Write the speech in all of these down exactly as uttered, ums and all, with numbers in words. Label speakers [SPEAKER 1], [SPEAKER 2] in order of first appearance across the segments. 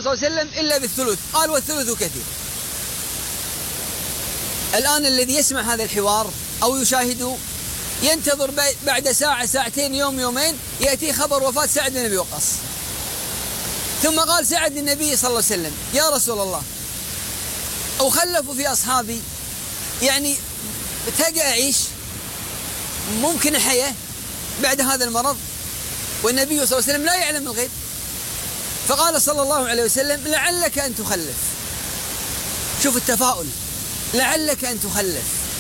[SPEAKER 1] صلى الله عليه وسلم إلا بالثلث. قال والثلث كثير. الآن الذي يسمع هذا الحوار أو يشاهده ينتظر بعد ساعة ساعتين يوم يومين يأتي خبر وفاة سعد بن أبي وقاص. ثم قال سعد للنبي صلى الله عليه وسلم يا رسول الله أخلف في أصحابي، يعني بتلقى أعيش، ممكن الحياة بعد هذا المرض؟ والنبي صلى الله عليه وسلم لا يعلم الغيب. فقال صلى الله عليه وسلم لعلك أن تخلف. شوف التفاؤل، لعلك أن تخلف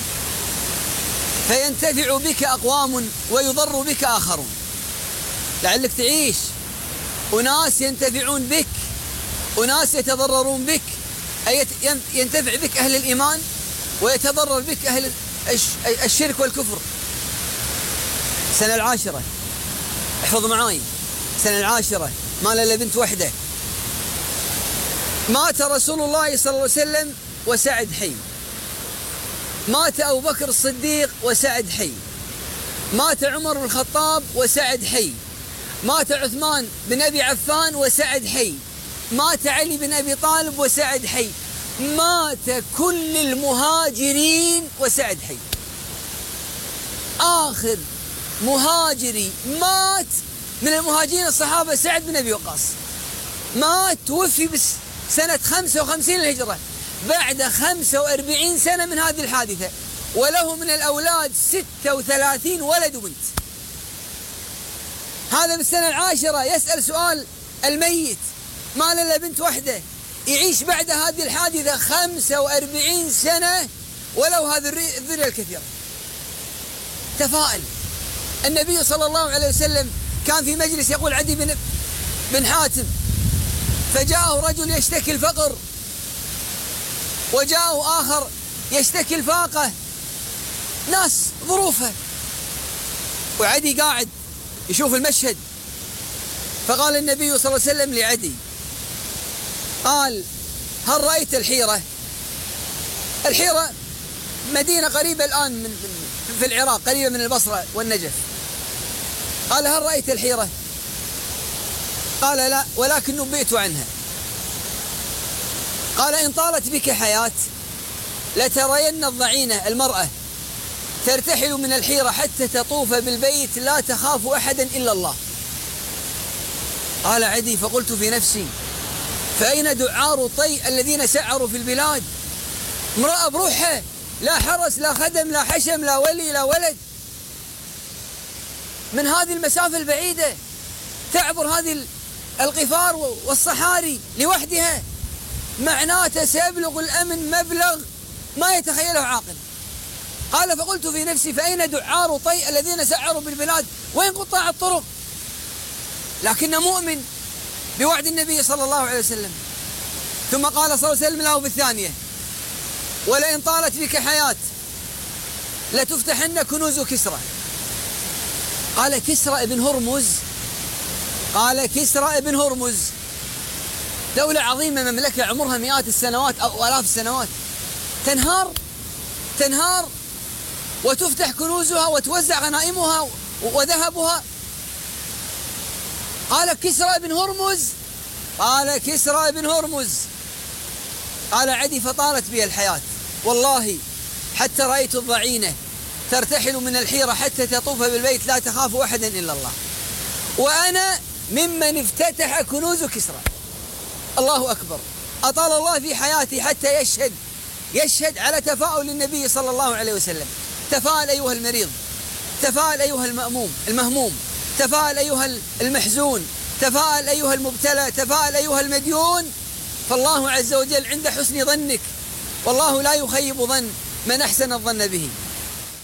[SPEAKER 1] فينتفع بك أقوام ويضر بك آخرون. لعلك تعيش، أناس ينتفعون بك، أناس يتضررون بك، أي ينتفع بك أهل الإيمان ويتضرر بك أهل الشرك والكفر. السنة العاشرة، احفظ معاي، السنة العاشرة ما إلا بنت وحدة. مات رسول الله صلى الله عليه وسلم وسعد حي. مات أبو بكر الصديق وسعد حي. مات عمر بن الخطاب وسعد حي. مات عثمان بن أبي عفان وسعد حي. مات علي بن أبي طالب وسعد حي. مات كل المهاجرين وسعد حي. آخر مهاجري مات من المهاجرين الصحابة سعد بن أبي وقاص. مات توفي بس سنة خمسة وخمسين للهجرة، بعد خمسة وأربعين سنة من هذه الحادثة، وله من الأولاد ستة وثلاثين ولد وبنت. هذا بالسنة العاشرة يسأل سؤال الميت ما إلا بنت وحدة، يعيش بعد هذه الحادثة خمسة وأربعين سنة وله هذه الذرية الكثيرة. تفائل. النبي صلى الله عليه وسلم كان في مجلس يقول عدي بن بن حاتم، فجاءه رجل يشتكي الفقر، وجاءه آخر يشتكي الفاقة، ناس ظروفها، وعدي قاعد يشوف المشهد. فقال النبي صلى الله عليه وسلم لعدي، قال هل رأيت الحيرة؟ الحيرة مدينة قريبة الآن من في العراق، قريبة من البصرة والنجف. قال هل رأيت الحيرة؟ قال لا، ولكن نبئت عنها. قال إن طالت بك حياة لترين الضعينة المرأة ترتحل من الحيرة حتى تطوف بالبيت لا تخاف أحدا إلا الله. قال عدي فقلت في نفسي فأين دعار الطي الذين سعروا في البلاد؟ امرأة بروحها، لا حرس لا خدم لا حشم لا ولي لا ولد، من هذه المسافة البعيدة تعبر هذه القفار والصحاري لوحدها، معناته سيبلغ الأمن مبلغ ما يتخيله عاقل. قال فقلت في نفسي فأين دعار طي الذين سعروا بالبلاد؟ وين قطاع الطرق؟ لكن مؤمن بوعد النبي صلى الله عليه وسلم. ثم قال صلى الله عليه وسلم له بالثانية ولئن طالت بك حياة لتفتحن كنوز كسرى. قال كسرى ابن هرمز، قال كسرى ابن هرمز دولة عظيمة، مملكة عمرها مئات السنوات أو آلاف السنوات، تنهار تنهار وتفتح كنوزها وتوزع غنائمها وذهبها. قال كسرى ابن هرمز، قال كسرى ابن هرمز. قال عدي فطالت بي الحياة والله حتى رأيت الضعينة ترتحل من الحيرة حتى تطوف بالبيت لا تخاف أحدا إلا الله، وأنا ممن افتتح كنوز كسرى. الله أكبر. أطال الله في حياتي حتى يشهد يشهد على تفاؤل النبي صلى الله عليه وسلم. تفاءل أيها المريض، تفاءل أيها المأموم المهموم، تفاءل أيها المحزون، تفاءل أيها المبتلى، تفاءل أيها المديون، فالله عز وجل عند حسن ظنك، والله لا يخيب ظن من أحسن الظن به.